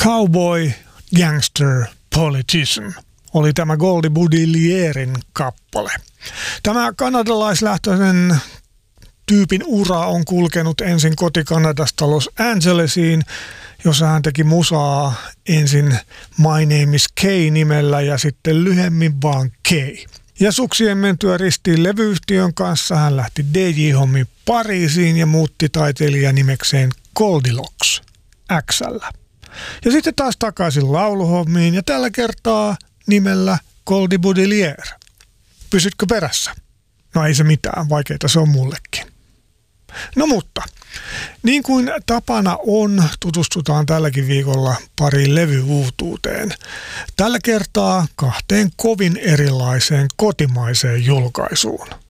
Cowboy, Gangster, Politician oli tämä Goldie Boudillierin kappale. Tämä kanadalaislähtöisen tyypin ura on kulkenut ensin koti-Kanadasta Los Angelesiin, jossa hän teki musaa ensin My Name is Kay-nimellä ja sitten lyhemmin vaan Kay. Ja suksien mentyä ristiin levyyhtiön kanssa hän lähti DJ-hommiin Pariisiin ja muutti taiteilijanimekseen Goldilocks X:llä. Ja sitten taas takaisin lauluhommiin ja tällä kertaa nimellä Goldie Boudillier. Pysytkö perässä? No ei se mitään, vaikeita se on mullekin. No mutta, niin kuin tapana on, tutustutaan tälläkin viikolla pariin levyuutuuteen. Tällä kertaa kahteen kovin erilaiseen kotimaiseen julkaisuun.